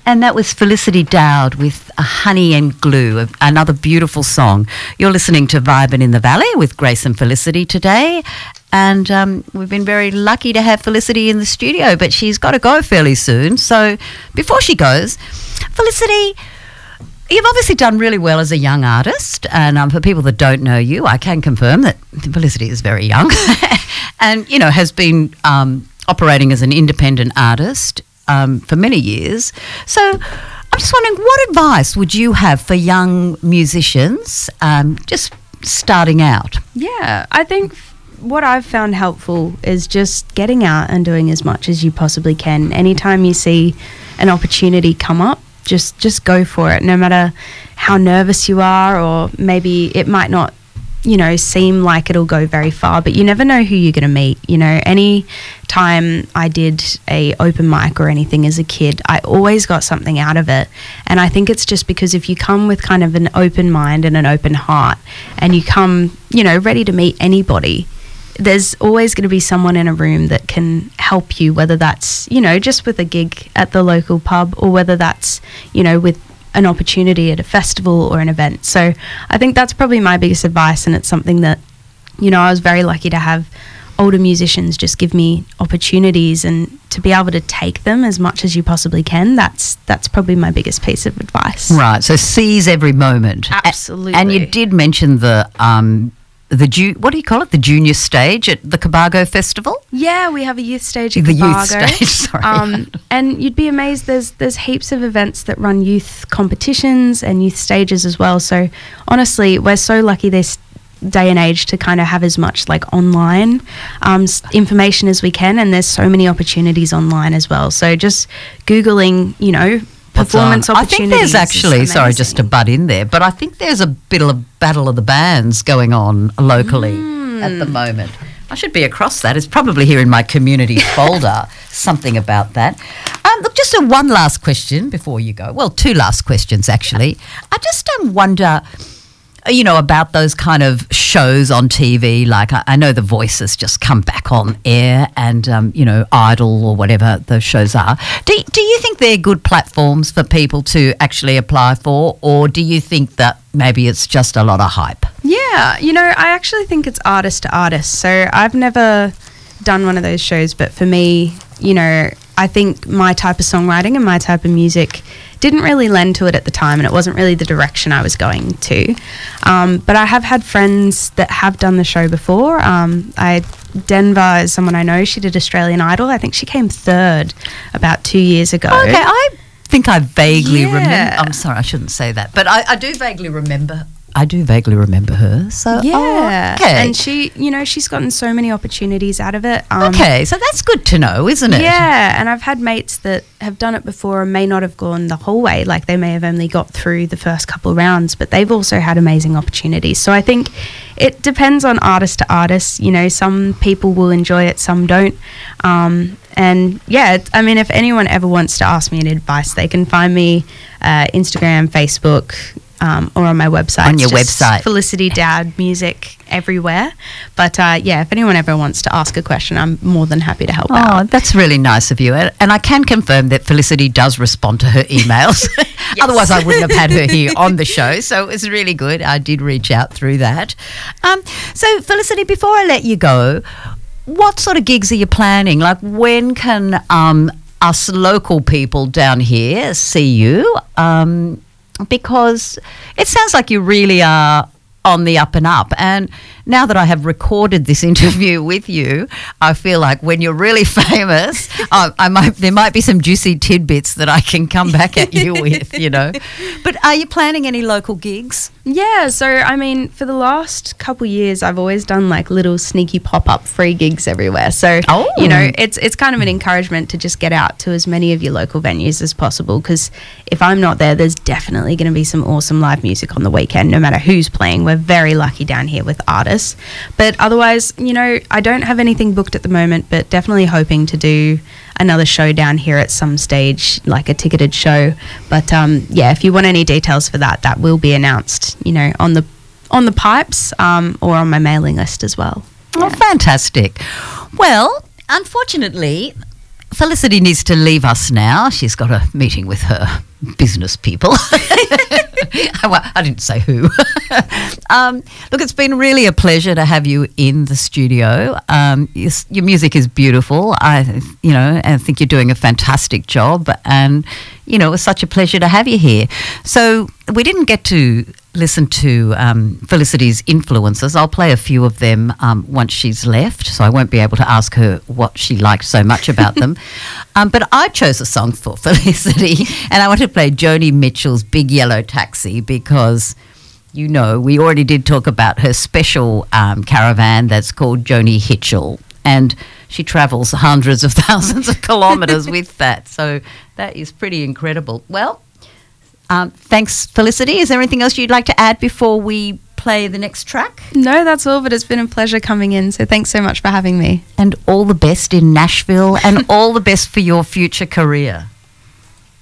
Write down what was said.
And that was Felicity Dowd with Honey and Glue, another beautiful song. You're listening to Vibin' in the Valley with Grace and Felicity today. And we've been very lucky to have Felicity in the studio, but she's got to go fairly soon. So before she goes, Felicity, you've obviously done really well as a young artist. And for people that don't know you, I can confirm that Felicity is very young and, you know, has been operating as an independent artist for many years. So I'm just wondering, what advice would you have for young musicians just starting out? Yeah, I think what I've found helpful is just getting out and doing as much as you possibly can. Anytime you see an opportunity come up, just go for it, no matter how nervous you are, or maybe it might not, you know, seem like it'll go very far, but you never know who you're going to meet. You know, any time I did a open mic or anything as a kid, I always got something out of it. And I think it's just because if you come with kind of an open mind and an open heart, and you come, you know, ready to meet anybody, there's always going to be someone in a room that can help you, whether that's, you know, just with a gig at the local pub, or whether that's, you know, with an opportunity at a festival or an event. So I think that's probably my biggest advice, and it's something that, you know, I was very lucky to have older musicians just give me opportunities, and to be able to take them as much as you possibly can. That's probably my biggest piece of advice. Right, so seize every moment. Absolutely. And you did mention the what do you call it? The junior stage at the Cobargo Festival? Yeah, we have a youth stage at the Cobargo. Youth stage, sorry. And you'd be amazed, there's heaps of events that run youth competitions and youth stages as well. So honestly, we're so lucky this day and age to kind of have as much like online information as we can, and there's so many opportunities online as well. So just Googling, you know, performance opportunities. I think there's actually, sorry, just to butt in there, but I think there's a bit of a battle of the bands going on locally at the moment. I should be across that. It's probably here in my community folder, something about that. Look, just one last question before you go. Well, two last questions, actually. I just wonder, you know, about those kind of shows on TV, like I know The Voice has just come back on air, and, you know, Idol or whatever those shows are. Do you think they're good platforms for people to actually apply for, or do you think that maybe it's just a lot of hype? Yeah, you know, I actually think it's artist to artist. So I've never done one of those shows, but for me, you know, I think my type of songwriting and my type of music didn't really lend to it at the time, and it wasn't really the direction I was going to. But I have had friends that have done the show before. Denver is someone I know. She did Australian Idol. I think she came third about 2 years ago. Okay, I think I vaguely remember. I'm sorry, I shouldn't say that, but I do vaguely remember. I do vaguely remember her. So yeah, okay. And she, you know, she's gotten so many opportunities out of it. Okay, so that's good to know, isn't it? Yeah, and I've had mates that have done it before and may not have gone the whole way. Like they may have only got through the first couple of rounds, but they've also had amazing opportunities. So I think it depends on artist to artist. You know, some people will enjoy it, some don't. And yeah, I mean, if anyone ever wants to ask me any advice, they can find me Instagram, Facebook, or on my website. On your website. Felicity Dowd Music everywhere. But yeah, if anyone ever wants to ask a question, I'm more than happy to help out. Oh, that's really nice of you. And I can confirm that Felicity does respond to her emails. Otherwise, I wouldn't have had her here on the show. So it was really good. I did reach out through that. So, Felicity, before I let you go, what sort of gigs are you planning? Like, when can us local people down here see you? Because it sounds like you really are on the up and up. And now that I have recorded this interview with you, I feel like when you're really famous, there might be some juicy tidbits that I can come back at you with, you know. But are you planning any local gigs? Yeah, so I mean, for the last couple years, I've always done like little sneaky pop-up free gigs everywhere. So, you know, it's kind of an encouragement to just get out to as many of your local venues as possible, because if I'm not there, there's definitely going to be some awesome live music on the weekend, no matter who's playing. We're very lucky down here with artists. But otherwise, you know, I don't have anything booked at the moment, but definitely hoping to do another show down here at some stage, like a ticketed show. But yeah, if you want any details for that, that will be announced, you know, on the pipes or on my mailing list as well. Oh, fantastic. Well, unfortunately, Felicity needs to leave us now. She's got a meeting with her business people. Well, I didn't say who. Look, it's been really a pleasure to have you in the studio. Your music is beautiful. I think you're doing a fantastic job, and it was such a pleasure to have you here. So we didn't get to listen to Felicity's influences. I'll play a few of them once she's left, so I won't be able to ask her what she liked so much about them. But I chose a song for Felicity, and I want to play Joni Mitchell's Big Yellow Taxi because, we already did talk about her special caravan that's called Joni Hitchell, and she travels hundreds of thousands of kilometres with that. So that is pretty incredible. Well, thanks, Felicity. Is there anything else you'd like to add before we play the next track? No, that's all, but it's been a pleasure coming in, so thanks so much for having me. And all the best in Nashville and all the best for your future career.